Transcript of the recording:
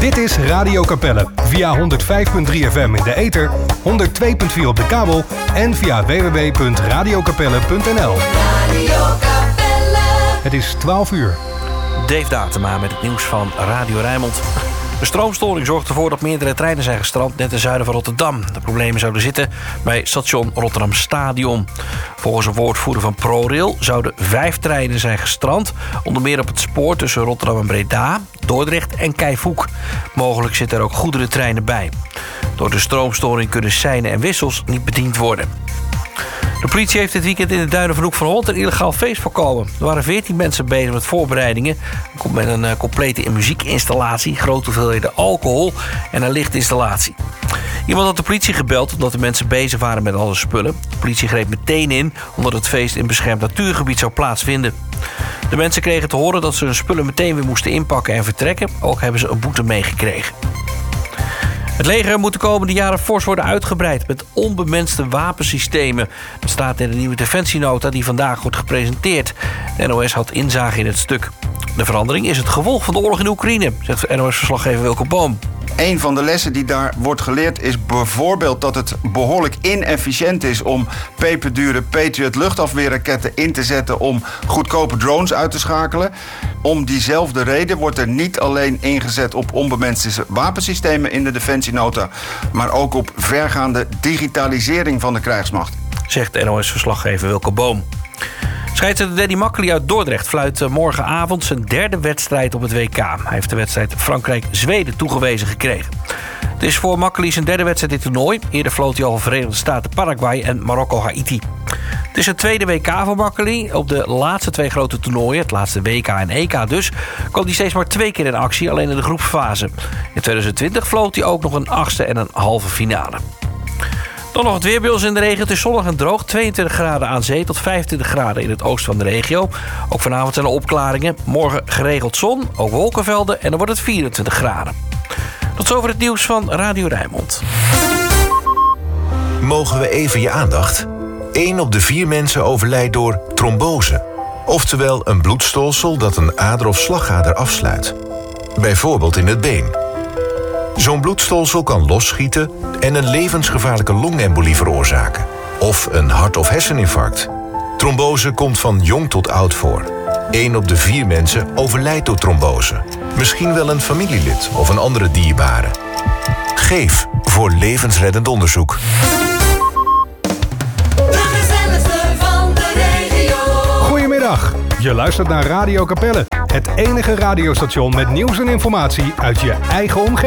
Dit is Radio Capelle via 105.3 FM in de ether, 102.4 op de kabel en via www.radiocapelle.nl. Het is 12 uur. Dave Datema met het nieuws van Radio Rijnmond. De stroomstoring zorgt ervoor dat meerdere treinen zijn gestrand net ten zuiden van Rotterdam. De problemen zouden zitten bij station Rotterdam Stadion. Volgens een woordvoerder van ProRail zouden 5 treinen zijn gestrand. Onder meer op het spoor tussen Rotterdam en Breda, Dordrecht en Keivoek. Mogelijk zitten er ook goederentreinen bij. Door de stroomstoring kunnen seinen en wissels niet bediend worden. De politie heeft dit weekend in de duinen van Hoek van Holland een illegaal feest voorkomen. Er waren 14 mensen bezig met voorbereidingen. Met een complete muziekinstallatie, grote hoeveelheden alcohol en een lichtinstallatie. Iemand had de politie gebeld omdat de mensen bezig waren met alle spullen. De politie greep meteen in omdat het feest in beschermd natuurgebied zou plaatsvinden. De mensen kregen te horen dat ze hun spullen meteen weer moesten inpakken en vertrekken. Ook hebben ze een boete meegekregen. Het leger moet de komende jaren fors worden uitgebreid met onbemenste wapensystemen. Dat staat in de nieuwe defensienota die vandaag wordt gepresenteerd. De NOS had inzage in het stuk. De verandering is het gevolg van de oorlog in Oekraïne, zegt NOS-verslaggever Wilco Boom. Een van de lessen die daar wordt geleerd is bijvoorbeeld dat het behoorlijk inefficiënt is om peperdure Patriot luchtafweerraketten in te zetten om goedkope drones uit te schakelen. Om diezelfde reden wordt er niet alleen ingezet op onbemenste wapensystemen in de defensienota, maar ook op vergaande digitalisering van de krijgsmacht, zegt NOS-verslaggever Wilco Boom. Scheidsrechter Danny Makkely uit Dordrecht fluit morgenavond zijn 3e wedstrijd op het WK. Hij heeft de wedstrijd Frankrijk-Zweden toegewezen gekregen. Het is voor Makkely zijn 3e wedstrijd in het toernooi. Eerder floot hij al van Verenigde Staten Paraguay en Marokko-Haiti. Het is een 2e WK voor Makkely. Op de laatste 2 grote toernooien, het laatste WK en EK dus, kwam hij steeds maar 2 keer in actie, alleen in de groepsfase. In 2020 floot hij ook nog een 8e en een halve finale. Dan nog het weer bij ons in de regio. Het is zonnig en droog. 22 graden aan zee tot 25 graden in het oosten van de regio. Ook vanavond zijn er opklaringen. Morgen geregeld zon, ook wolkenvelden en dan wordt het 24 graden. Tot zover het nieuws van Radio Rijnmond. Mogen we even je aandacht? 1 op de 4 mensen overlijdt door trombose. Oftewel een bloedstolsel dat een ader of slagader afsluit. Bijvoorbeeld in het been. Zo'n bloedstolsel kan losschieten en een levensgevaarlijke longembolie veroorzaken. Of een hart- of herseninfarct. Trombose komt van jong tot oud voor. 1 op de 4 mensen overlijdt door trombose. Misschien wel een familielid of een andere dierbare. Geef voor levensreddend onderzoek. De gezelligste van de regio. Goedemiddag, je luistert naar Radio Capelle. Het enige radiostation met nieuws en informatie uit je eigen omgeving.